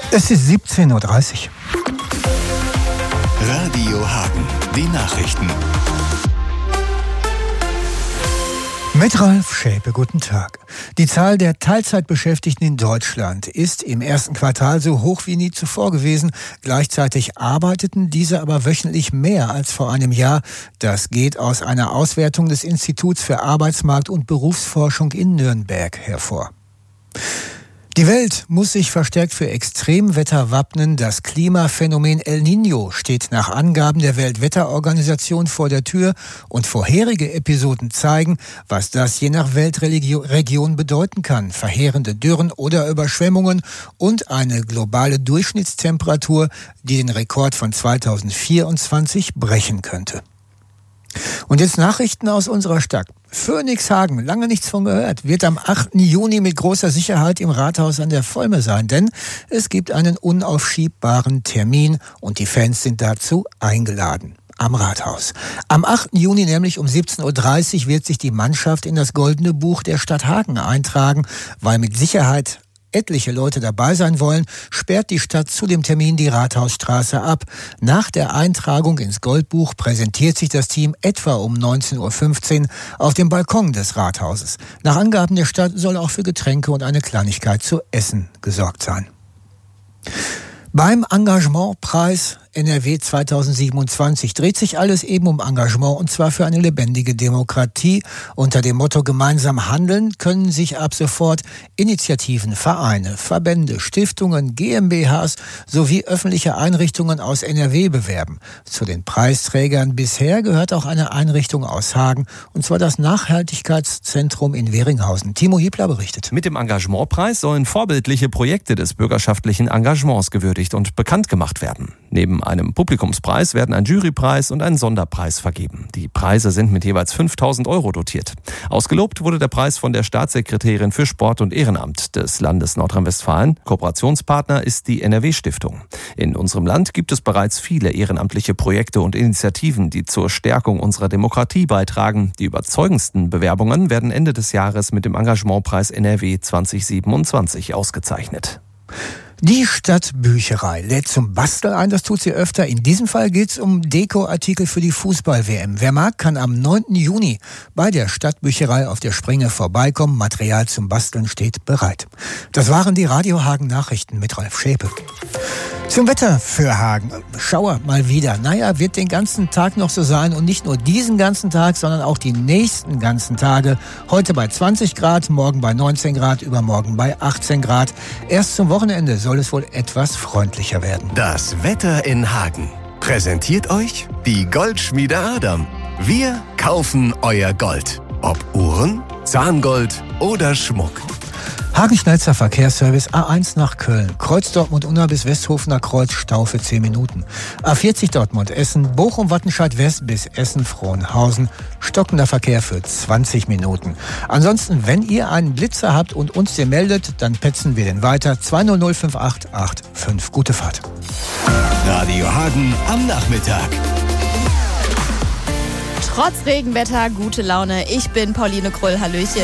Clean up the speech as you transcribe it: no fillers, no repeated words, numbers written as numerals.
Es ist 17:30 Uhr. Radio Hagen, die Nachrichten. Mit Ralf Schäpe, guten Tag. Die Zahl der Teilzeitbeschäftigten in Deutschland ist im ersten Quartal so hoch wie nie zuvor gewesen. Gleichzeitig arbeiteten diese aber wöchentlich mehr als vor einem Jahr. Das geht aus einer Auswertung des Instituts für Arbeitsmarkt- und Berufsforschung in Nürnberg hervor. Die Welt muss sich verstärkt für Extremwetter wappnen. Das Klimaphänomen El Niño steht nach Angaben der Weltwetterorganisation vor der Tür und vorherige Episoden zeigen, was das je nach Weltregion bedeuten kann. Verheerende Dürren oder Überschwemmungen und eine globale Durchschnittstemperatur, die den Rekord von 2024 brechen könnte. Und jetzt Nachrichten aus unserer Stadt. Phoenixhagen, lange nichts von gehört, wird am 8. Juni mit großer Sicherheit im Rathaus an der Volme sein, denn es gibt einen unaufschiebbaren Termin und die Fans sind dazu eingeladen. Am Rathaus. Am 8. Juni, nämlich um 17:30 Uhr, wird sich die Mannschaft in das Goldene Buch der Stadt Hagen eintragen, weil mit Sicherheit etliche Leute dabei sein wollen, sperrt die Stadt zu dem Termin die Rathausstraße ab. Nach der Eintragung ins Goldbuch präsentiert sich das Team etwa um 19:15 Uhr auf dem Balkon des Rathauses. Nach Angaben der Stadt soll auch für Getränke und eine Kleinigkeit zu essen gesorgt sein. Beim Engagementpreis NRW 2027 dreht sich alles eben um Engagement, und zwar für eine lebendige Demokratie. Unter dem Motto Gemeinsam handeln können sich ab sofort Initiativen, Vereine, Verbände, Stiftungen, GmbHs sowie öffentliche Einrichtungen aus NRW bewerben. Zu den Preisträgern bisher gehört auch eine Einrichtung aus Hagen, und zwar das Nachhaltigkeitszentrum in Weringhausen. Timo Hiebler berichtet. Mit dem Engagementpreis sollen vorbildliche Projekte des bürgerschaftlichen Engagements gewürdigt und bekannt gemacht werden. Neben einem Publikumspreis werden ein Jurypreis und ein Sonderpreis vergeben. Die Preise sind mit jeweils 5.000 € dotiert. Ausgelobt wurde der Preis von der Staatssekretärin für Sport und Ehrenamt des Landes Nordrhein-Westfalen. Kooperationspartner ist die NRW-Stiftung. In unserem Land gibt es bereits viele ehrenamtliche Projekte und Initiativen, die zur Stärkung unserer Demokratie beitragen. Die überzeugendsten Bewerbungen werden Ende des Jahres mit dem Engagementpreis NRW 2027 ausgezeichnet. Die Stadtbücherei lädt zum Basteln ein, das tut sie öfter. In diesem Fall geht es um Dekoartikel für die Fußball-WM. Wer mag, kann am 9. Juni bei der Stadtbücherei auf der Springe vorbeikommen. Material zum Basteln steht bereit. Das waren die Radio Hagen Nachrichten mit Ralf Schäpe. Zum Wetter für Hagen. Schauer mal wieder. Naja, wird den ganzen Tag noch so sein, und nicht nur diesen ganzen Tag, sondern auch die nächsten ganzen Tage. Heute bei 20 Grad, morgen bei 19 Grad, übermorgen bei 18 Grad. Erst zum Wochenende soll es wohl etwas freundlicher werden. Das Wetter in Hagen präsentiert euch die Goldschmiede Adam. Wir kaufen euer Gold. Ob Uhren, Zahngold oder Schmuck. Hagen schnellster Verkehrsservice A1 nach Köln. Kreuz Dortmund-Unna bis Westhofener Kreuz, Stau für 10 Minuten. A40 Dortmund-Essen, Bochum-Wattenscheid-West bis Essen-Frohnhausen. Stockender Verkehr für 20 Minuten. Ansonsten, wenn ihr einen Blitzer habt und uns den meldet, dann petzen wir den weiter. 200 5885. Gute Fahrt. Radio Hagen am Nachmittag. Trotz Regenwetter, gute Laune. Ich bin Pauline Krull. Hallöchen.